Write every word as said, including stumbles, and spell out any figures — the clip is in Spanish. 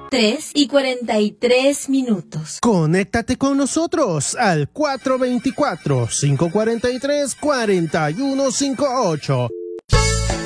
tres y cuarenta y tres minutos. Conéctate con nosotros al cuatro dos cuatro, cinco cuatro tres, cuatro uno cinco ocho.